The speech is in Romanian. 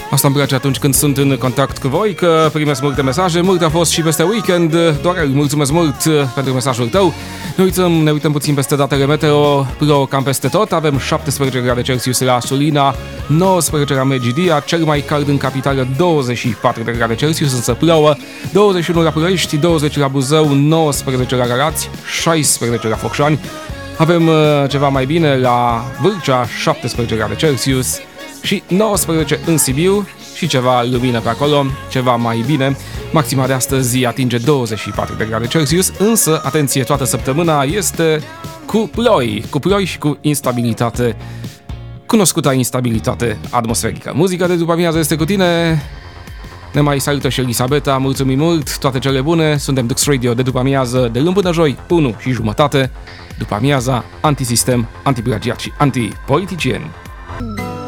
Asta îmi place atunci când sunt în contact cu voi, că primesc multe mesaje, mult a fost și peste weekend. Doar mulțumesc mult pentru mesajul tău. Ne uităm puțin peste datele meteo, plouă cam peste tot. Avem 17 grade Celsius la Sulina, 19 la Megidia, cel mai cald în capitală 24 de grade Celsius, însă plouă, 21 la Ploiești, 20 la Buzău, 19 la Galați, 16 la Focșani. Avem ceva mai bine la Vâlcea, 17 grade Celsius și 19 în Sibiu și ceva lumină pe acolo, ceva mai bine. Maxima de astăzi atinge 24 de grade Celsius, însă, atenție, toată săptămâna este cu ploi și cu instabilitate, cunoscuta instabilitate atmosferică. Muzica de după amiază este cu tine. Ne mai salută și Elisabeta, mulțumim mult, toate cele bune. Suntem Dux Radio de după amiază, de luni până joi, 1:30. După amiaza, antisistem, antiplagiat și antipoliticieni.